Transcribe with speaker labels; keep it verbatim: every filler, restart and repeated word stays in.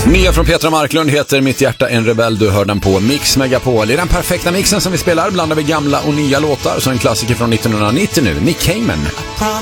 Speaker 1: Nya från Petra Marklund heter Mitt hjärta en rebell. Du hör den på Mix Megapol. I den perfekta mixen som vi spelar blandar vi gamla och nya låtar. Så en klassiker från nittonhundranittio nu, Nick Cayman.